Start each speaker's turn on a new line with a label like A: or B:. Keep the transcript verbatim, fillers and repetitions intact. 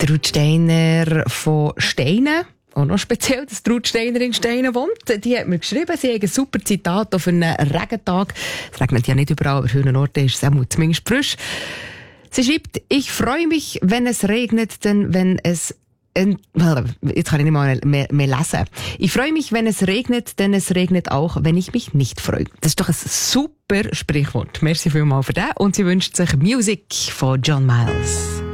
A: Der Ruth Steiner von Steinen. Auch noch speziell, dass Ruth Steiner in Steinen wohnt. Die hat mir geschrieben, sie hat ein super Zitat auf einen Regentag. Es regnet ja nicht überall, aber für einen Ort ist es auch zumindest frisch. Sie schreibt, ich freue mich, wenn es regnet, denn wenn es Jetzt kann ich nicht mal mehr, mehr lesen. Ich freue mich, wenn es regnet, denn es regnet auch, wenn ich mich nicht freue. Das ist doch ein super Sprichwort. Merci vielmals für das. Und sie wünscht sich Music von John Miles.